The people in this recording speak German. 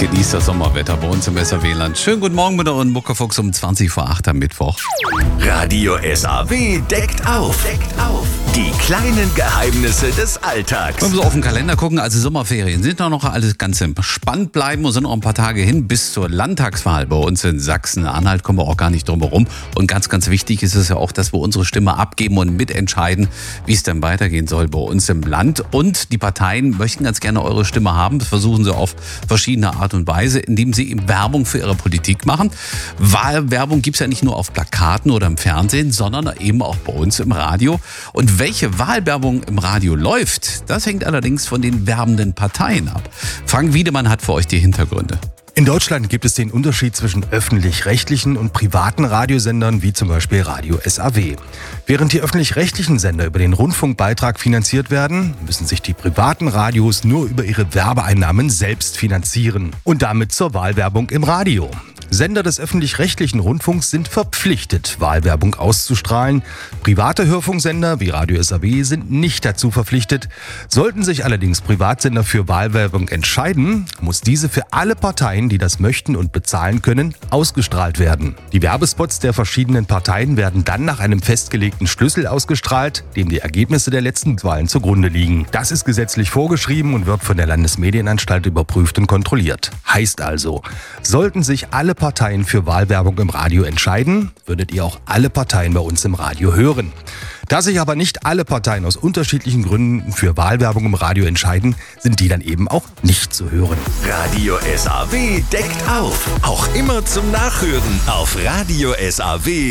Genießt das Sommerwetter bei uns im SAW-Land. Schönen guten Morgen mit euren Muckefuchs um 20 vor 8 am Mittwoch. Radio SAW deckt auf. Die kleinen Geheimnisse des Alltags. Wenn wir so auf den Kalender gucken, also Sommerferien sind doch noch alles ganz entspannt bleiben und sind noch ein paar Tage hin bis zur Landtagswahl bei uns in Sachsen-Anhalt. Kommen wir auch gar nicht drum herum. Und ganz, ganz wichtig ist es ja auch, dass wir unsere Stimme abgeben und mitentscheiden, wie es denn weitergehen soll bei uns im Land. Und die Parteien möchten ganz gerne eure Stimme haben. Das versuchen sie auf verschiedene Art und Weise, indem sie eben Werbung für ihre Politik machen. Wahlwerbung gibt es ja nicht nur auf Plakaten oder im Fernsehen, sondern eben auch bei uns im Radio. Und welche Wahlwerbung im Radio läuft, das hängt allerdings von den werbenden Parteien ab. Frank Wiedemann hat für euch die Hintergründe. In Deutschland gibt es den Unterschied zwischen öffentlich-rechtlichen und privaten Radiosendern, wie zum Beispiel Radio SAW. Während die öffentlich-rechtlichen Sender über den Rundfunkbeitrag finanziert werden, müssen sich die privaten Radios nur über ihre Werbeeinnahmen selbst finanzieren und damit zur Wahlwerbung im Radio. Sender des öffentlich-rechtlichen Rundfunks sind verpflichtet, Wahlwerbung auszustrahlen. Private Hörfunksender wie Radio SAW sind nicht dazu verpflichtet. Sollten sich allerdings Privatsender für Wahlwerbung entscheiden, muss diese für alle Parteien, die das möchten und bezahlen können, ausgestrahlt werden. Die Werbespots der verschiedenen Parteien werden dann nach einem festgelegten Schlüssel ausgestrahlt, dem die Ergebnisse der letzten Wahlen zugrunde liegen. Das ist gesetzlich vorgeschrieben und wird von der Landesmedienanstalt überprüft und kontrolliert. Heißt also, sollten sich alle Parteien für Wahlwerbung im Radio entscheiden, würdet ihr auch alle Parteien bei uns im Radio hören. Da sich aber nicht alle Parteien aus unterschiedlichen Gründen für Wahlwerbung im Radio entscheiden, sind die dann eben auch nicht zu hören. Radio SAW deckt auf. Auch immer zum Nachhören auf Radio SAW.